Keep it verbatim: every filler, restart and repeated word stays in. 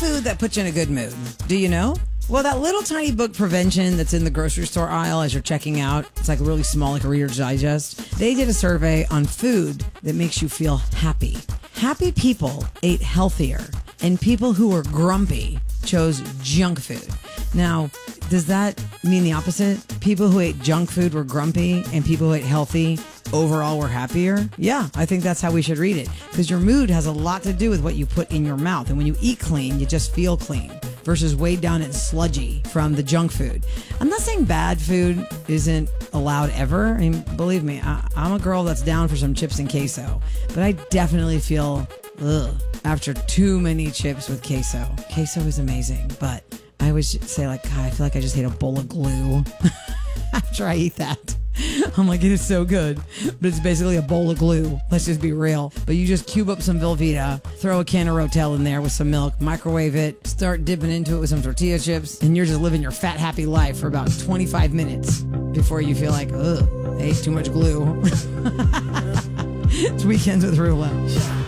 food that puts you in a good mood. Do you know? Well, that little tiny book, Prevention, that's in the grocery store aisle as you're checking out, it's like really small, like a Reader's Digest. They did a survey on food that makes you feel happy. Happy people ate healthier, and people who were grumpy chose junk food. Now, does that mean the opposite? People who ate junk food were grumpy, and people who ate healthy overall were happier? Yeah, I think that's how we should read it, because your mood has a lot to do with what you put in your mouth. And when you eat clean, you just feel clean versus weighed down and sludgy from the junk food. I'm not saying bad food isn't allowed ever. I mean, believe me, I, I'm a girl that's down for some chips and queso, but I definitely feel ugh after too many chips with queso. Queso is amazing, but I always say like, God, I feel like I just ate a bowl of glue after I eat that. I'm like, it is so good, but it's basically a bowl of glue. Let's just be real. But you just cube up some Velveeta, throw a can of Rotel in there with some milk, microwave it, start dipping into it with some tortilla chips, and you're just living your fat, happy life for about twenty-five minutes before you feel like, ugh, I ate too much glue. It's Weekends with Rula.